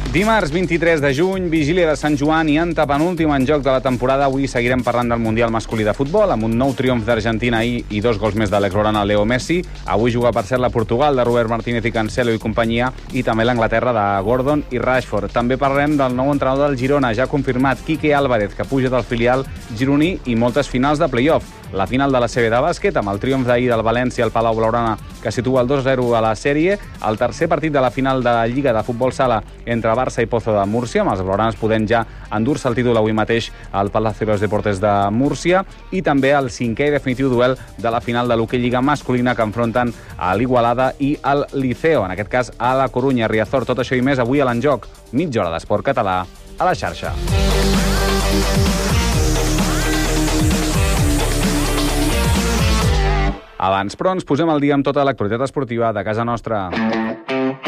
Dimarts 23 de juny, vigília de Sant Joan i antepenúltim en joc de la temporada. Avui seguirem parlant del Mundial masculí de futbol, amb un nou triomf d'Argentina ahir i 2 gols més de l'ex-grana Leo Messi. Avui juga, per cert, la Portugal de Robert Martínez i Cancelo i companyia, i també l'Anglaterra de Gordon i Rashford. També parlem del nou entrenador del Girona, ja confirmat, Quique Álvarez, que puja del filial gironí, i moltes finals de play-off. La final de la CB de bàsquet, amb el triomf d'ahir del València al Palau Blaugrana, que situa el 2-0 a la sèrie, el tercer partit de la final de la Lliga de Futbol Sala entre Barça i Pozo de Múrcia, amb els blaugranes podent ja endur-se el títol avui mateix al Palacio de los Deportes de Múrcia, i també el 5è i definitiu duel de la final de l'Hockey Lliga masculina, que enfronten a l'Igualada i el Liceo, en aquest cas a la Corunya, Riazor. Tot això i més avui a l'Enjoc, mitja hora d'esport català a la xarxa. Abans, però, ens posem al dia amb tota l'actualitat esportiva de casa nostra.